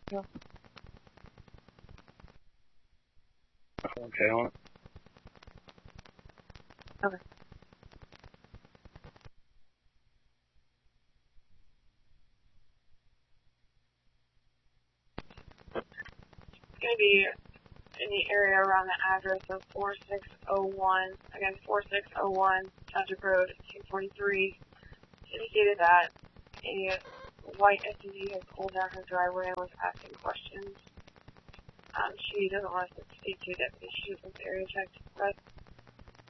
Yeah. Okay, on it. Okay. It's going to be in the area around the address of 4601. Again, 4601 Township Road, 243. Indicated that a white SUV has pulled down her driveway and was asking questions. She doesn't want us to speak to deputy. She just wants the area checked. But